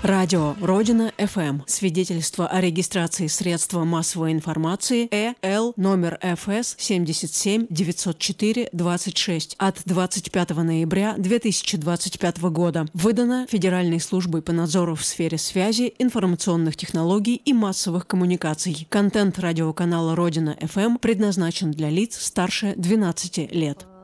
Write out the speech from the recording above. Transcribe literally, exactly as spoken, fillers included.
Радио Родина эф эм. Свидетельство о регистрации средства массовой информации Э Л номер Ф С семьдесят семь девятьсот четыре двадцать шесть от двадцать пятого ноября две тысячи двадцать пятого года. Выдано Федеральной службой по надзору в сфере связи, информационных технологий и массовых коммуникаций. Контент радиоканала Родина эф эм предназначен для лиц старше двенадцати лет.